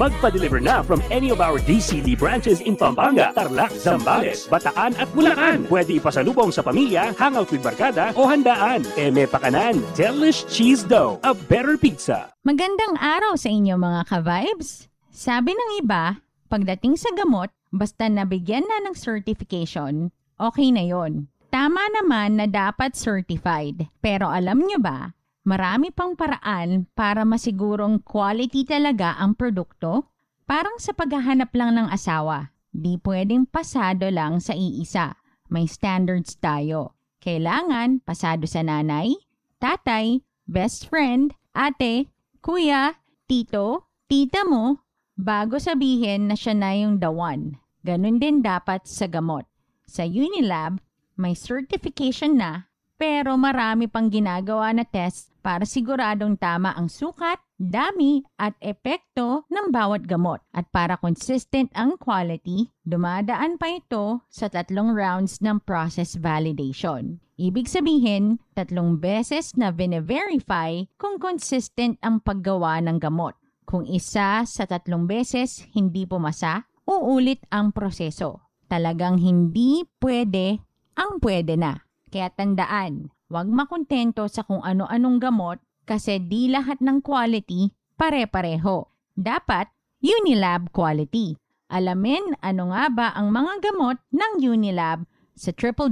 Magpa-deliver na from any of our DCD branches in Pampanga, Tarlac, Zambales, Bataan at Bulacan. Pwede ipasalubong sa pamilya, hangout with barkada o handaan. Eme Pakanan, Delish Cheese Dough, a better pizza. Magandang araw sa inyo mga ka-vibes. Sabi ng iba, pagdating sa gamot, basta nabigyan na ng certification, okay na yon. Tama naman na dapat certified. Pero alam nyo ba, marami pang paraan para masigurong quality talaga ang produkto? Parang sa paghahanap lang ng asawa. Di pwedeng pasado lang sa iisa. May standards tayo. Kailangan pasado sa nanay, tatay, best friend, ate, kuya, tito, tita mo, bago sabihin na siya na yung the one. Ganun din dapat sa gamot. Sa Unilab, may certification na, pero marami pang ginagawa na test para siguradong tama ang sukat, dami at epekto ng bawat gamot. At para consistent ang quality, dumadaan pa ito sa 3 rounds ng process validation. Ibig sabihin, 3 beses na vine-verify kung consistent ang paggawa ng gamot. Kung isa sa 3 beses hindi pumasa, uulit ang proseso. Talagang hindi pwede ang pwede na. Kaya tandaan, huwag makontento sa kung ano-anong gamot kasi di lahat ng quality pare-pareho. Dapat Unilab quality. Alamin ano nga ba ang mga gamot ng Unilab sa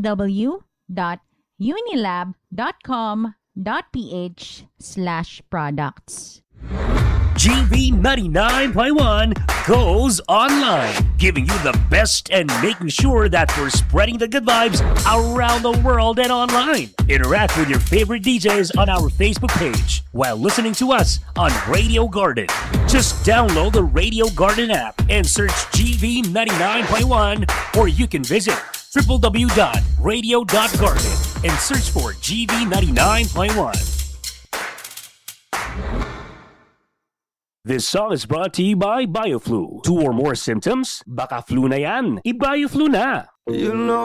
www.unilab.com.ph/products. GV 99.1 goes online, giving you the best and making sure that we're spreading the good vibes around the world and online. Interact with your favorite DJs on our Facebook page while listening to us on Radio Garden. Just download the Radio Garden app and search GV 99.1, or you can visit www.radio.garden and search for GV 99.1. This song is brought to you by BioFlu. 2 or more symptoms? Baka flu na yan. I-BioFlu na! You know